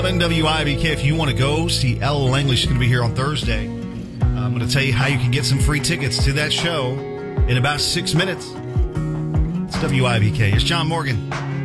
WIBK, if you want to go see Ella Langley, she's going to be here on Thursday. I'm going to tell you how you can get some free tickets to that show in about 6 minutes. It's WIBK. It's John Morgan.